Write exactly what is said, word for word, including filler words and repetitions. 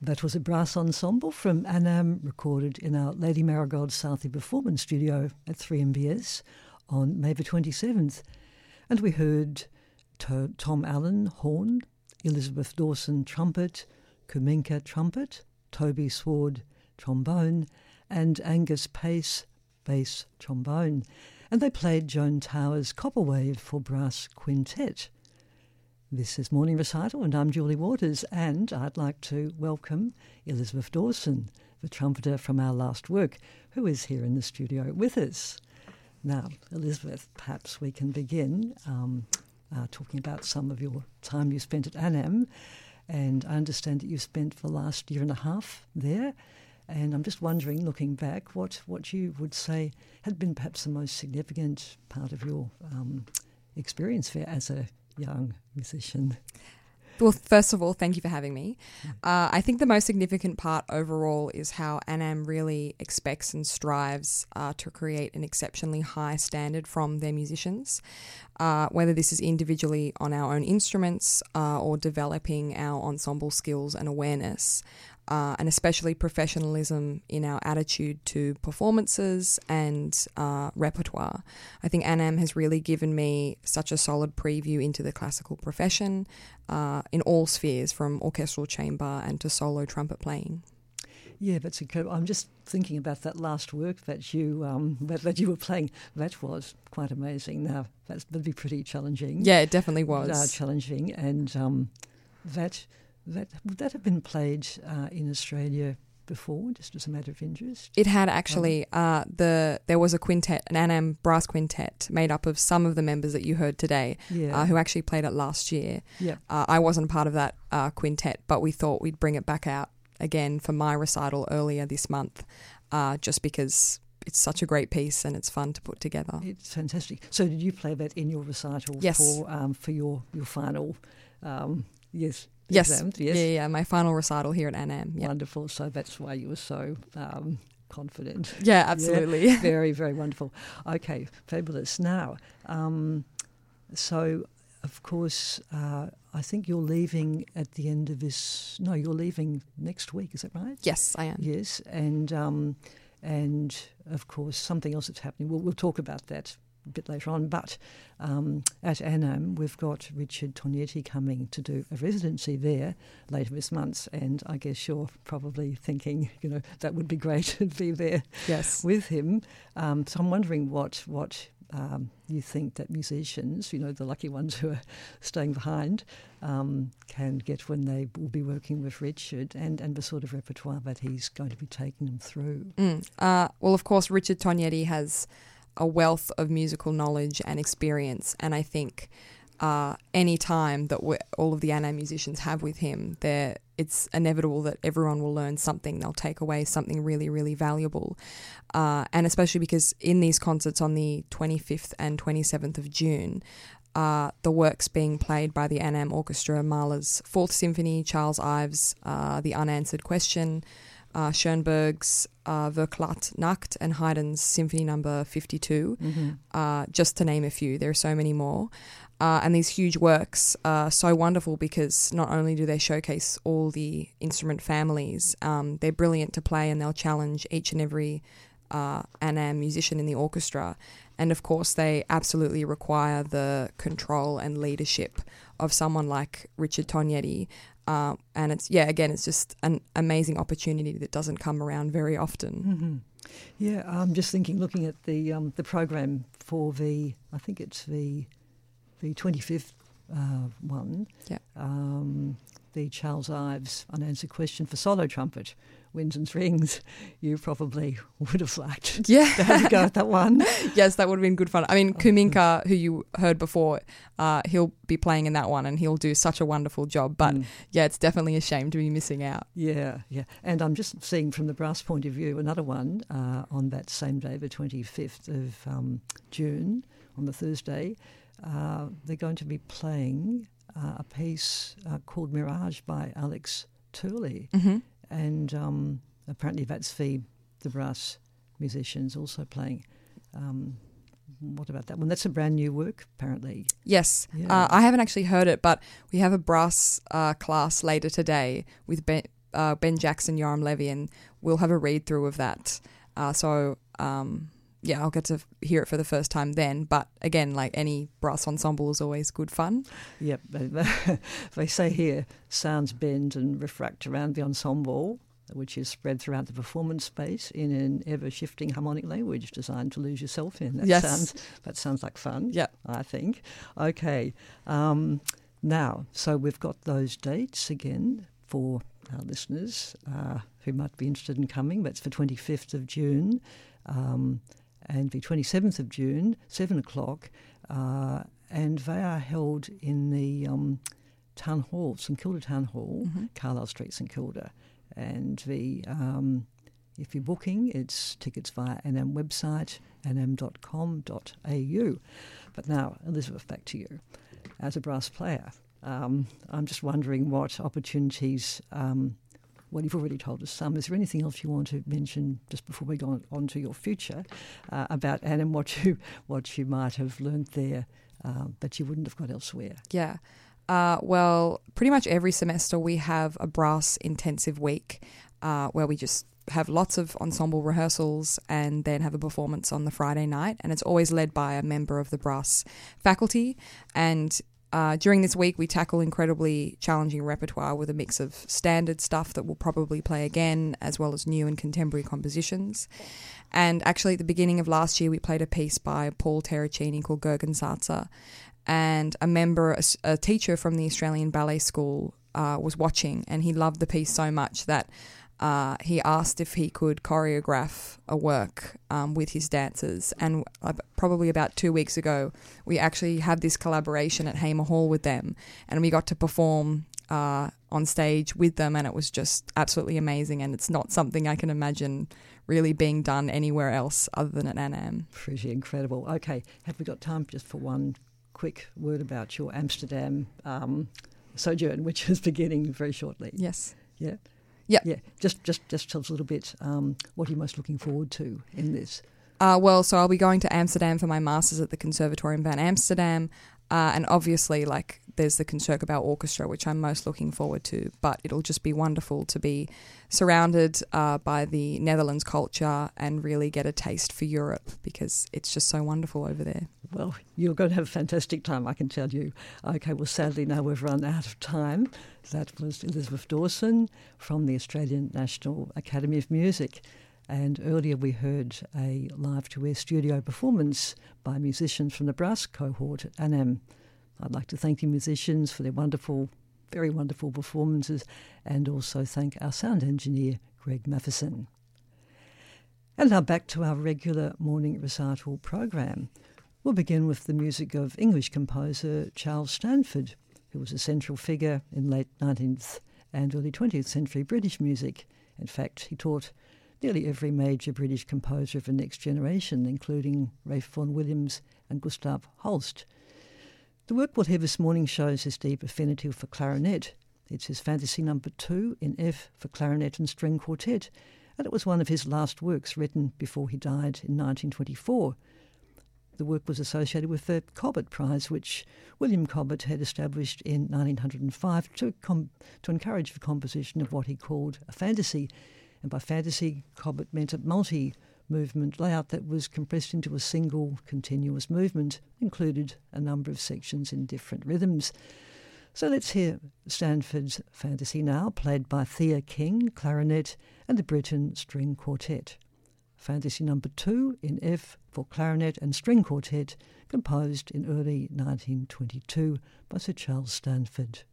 That was a brass ensemble from Annam, recorded in our Lady Marigold Southey Performance Studio at three M B S on May the twenty-seventh. And we heard to- Tom Allen, horn, Elizabeth Dawson, trumpet, Kuminka, trumpet, Toby Sword, trombone, and Angus Pace, bass trombone. And they played Joan Towers' Copperwave for brass quintet. This is Morning Recital, and I'm Julie Waters, and I'd like to welcome Elizabeth Dawson, the trumpeter from our last work, who is here in the studio with us. Now, Elizabeth, perhaps we can begin um, uh, talking about some of your time you spent at Annam, and I understand that you spent the last year and a half there, and I'm just wondering, looking back, what, what you would say had been perhaps the most significant part of your um, experience there as a young musician. Well, first of all, thank you for having me. Uh, I think the most significant part overall is how Annam really expects and strives uh, to create an exceptionally high standard from their musicians, uh, whether this is individually on our own instruments uh, or developing our ensemble skills and awareness. Uh, and especially professionalism in our attitude to performances and uh, repertoire. I think Annam has really given me such a solid preview into the classical profession uh, in all spheres, from orchestral chamber and to solo trumpet playing. Yeah, that's incredible. I'm just thinking about that last work that you um, that, that you were playing. That was quite amazing. Now, that's, that'd be pretty challenging. Yeah, it definitely was. Uh, challenging. And um, that... That would that have been played uh, in Australia before, just as a matter of interest? It had actually. Um, uh, the there was a quintet, an Annam brass quintet, made up of some of the members that you heard today, yeah. uh, who actually played it last year. Yeah. Uh, I wasn't part of that uh, quintet, but we thought we'd bring it back out again for my recital earlier this month, uh, just because it's such a great piece and it's fun to put together. It's fantastic. So did you play that in your recital? Yes. For um, for your your final? Um, yes. Yes. Exams, yes, yeah, yeah, my final recital here at Annam. Yep. Wonderful. So that's why you were so um, confident. Yeah, absolutely. Yeah, very, very wonderful. Okay, fabulous. Now, um, so of course, uh, I think you're leaving at the end of this. No, you're leaving next week. Is that right? Yes, I am. Yes, and um, and of course, something else that's happening. We'll, we'll talk about that a bit later on, but um, at Annam we've got Richard Tognetti coming to do a residency there later this month, and I guess you're probably thinking, you know, that would be great to be there yes. with him. Um, so I'm wondering what what um, you think that musicians, you know, the lucky ones who are staying behind, um, can get when they will be working with Richard, and, and the sort of repertoire that he's going to be taking them through. Mm. Uh, well, of course, Richard Tognetti has a wealth of musical knowledge and experience, and I think uh, any time that we're, all of the Annam musicians have with him, there it's inevitable that everyone will learn something. They'll take away something really, really valuable, uh, and especially because in these concerts on the twenty-fifth and twenty-seventh of June, uh, the works being played by the Annam Orchestra, Mahler's Fourth Symphony, Charles Ives' uh, The Unanswered Question, Uh, Schoenberg's uh, Verklaut Nacht, and Haydn's Symphony Number fifty-two, Mm-hmm. uh, just to name a few. There are so many more. Uh, and these huge works are so wonderful because not only do they showcase all the instrument families, um, they're brilliant to play, and they'll challenge each and every uh, Annam musician in the orchestra. And of course, they absolutely require the control and leadership of someone like Richard Tognetti. Uh, and it's, yeah, again, it's just an amazing opportunity that doesn't come around very often. Mm-hmm. Yeah, I'm just thinking, looking at the um, the program for the, I think it's the the twenty-fifth uh, one, Yeah. um, the Charles Ives Unanswered Question for solo trumpet, Winds and Strings. You probably would have liked Yeah. to have a go at that one. Yes, that would have been good fun. I mean, Kuminka, who you heard before, uh, he'll be playing in that one, and he'll do such a wonderful job. But Mm. yeah, it's definitely a shame to be missing out. Yeah, yeah. And I'm just seeing from the brass point of view another one uh, on that same day, the twenty-fifth of um, June, on the Thursday. Uh, they're going to be playing uh, a piece uh, called Mirage by Alex Turley. Mm-hmm. And um, apparently that's the, the brass musicians also playing. Um, what about that one? That's a brand new work, apparently. Yes. Yeah. Uh, I haven't actually heard it, but we have a brass uh, class later today with Ben, uh, Ben Jackson, Yoram Levy, and we'll have a read through of that. Uh, so um, yeah, I'll get to hear it for the first time then. But again, like any brass ensemble is always good fun. Yep, they say here, sounds bend and refract around the ensemble, which is spread throughout the performance space in an ever-shifting harmonic language designed to lose yourself in. That yes. sounds that sounds like fun, yeah. I think. Okay, um, now, so we've got those dates again for our listeners uh, who might be interested in coming. That's the twenty-fifth of June um, and the twenty-seventh of June, seven o'clock, uh, and they are held in the um, Town Hall, St Kilda Town Hall, mm-hmm. Carlisle Street, St Kilda. And the um, if you're booking, it's tickets via N M website, n m dot com dot a u. But now, Elizabeth, back to you. As a brass player, um, I'm just wondering what opportunities, um, well, you've already told us some. Is there anything else you want to mention just before we go on, on to your future uh, about N M, what you, what you might have learnt there uh, that you wouldn't have got elsewhere? Yeah. Uh, well, pretty much every semester we have a brass intensive week uh, where we just have lots of ensemble rehearsals and then have a performance on the Friday night. And it's always led by a member of the brass faculty. And uh, during this week, we tackle incredibly challenging repertoire with a mix of standard stuff that we'll probably play again, as well as new and contemporary compositions. And actually, at the beginning of last year, we played a piece by Paul Terracini called Gurgensatsa. And a member, a, a teacher from the Australian Ballet School uh, was watching, and he loved the piece so much that uh, he asked if he could choreograph a work um, with his dancers. And uh, probably about two weeks ago, we actually had this collaboration at Hamer Hall with them, and we got to perform uh, on stage with them, and it was just absolutely amazing. And it's not something I can imagine really being done anywhere else other than at N M. Pretty incredible. Okay, have we got time just for one quick word about your Amsterdam um, sojourn, which is beginning very shortly? Yes. Yeah. Yeah. Yeah. Just, just, just tell us a little bit. Um, what are you most looking forward to in this? Uh, well, so I'll be going to Amsterdam for my masters at the Conservatorium van Amsterdam, uh, and obviously, like, there's the Concertgebouw Orchestra, which I'm most looking forward to. But it'll just be wonderful to be surrounded uh, by the Netherlands culture and really get a taste for Europe, because it's just so wonderful over there. Well, you're going to have a fantastic time, I can tell you. Okay, well, sadly, now we've run out of time. That was Elizabeth Dawson from the Australian National Academy of Music. And earlier we heard a live-to-air studio performance by musicians from the brass cohort at N M. I'd like to thank the musicians for their wonderful, very wonderful performances, and also thank our sound engineer, Greg Matheson. And now back to our regular morning recital program. We'll begin with the music of English composer Charles Stanford, who was a central figure in late nineteenth and early twentieth century British music. In fact, he taught nearly every major British composer of the next generation, including Ralph Vaughan Williams and Gustav Holst. The work we'll hear this morning shows his deep affinity for clarinet. It's his Fantasy Number Two in F for clarinet and string quartet, and it was one of his last works written before he died in nineteen twenty-four. The work was associated with the Cobbett Prize, which William Cobbett had established in nineteen oh five to, com- to encourage the composition of what he called a fantasy. And by fantasy, Cobbett meant a multi-movement layout that was compressed into a single continuous movement, included a number of sections in different rhythms. So let's hear Stanford's Fantasy now, played by Thea King, clarinet, and the Britten String Quartet. Fantasy Number Two in F for clarinet and string quartet, composed in early nineteen twenty-two by Sir Charles Stanford.